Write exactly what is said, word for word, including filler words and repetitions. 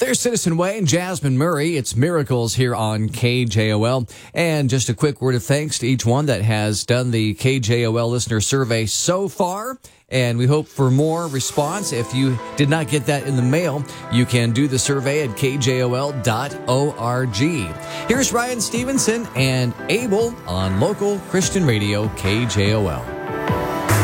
There's Citizen Way and Jasmine Murray. It's Miracles here on K J O L. And just a quick word of thanks to each one that has done the K J O L listener survey so far. And we hope for more response. If you did not get that in the mail, you can do the survey at K J O L dot org. Here's Ryan Stevenson and Abel on local Christian radio K J O L.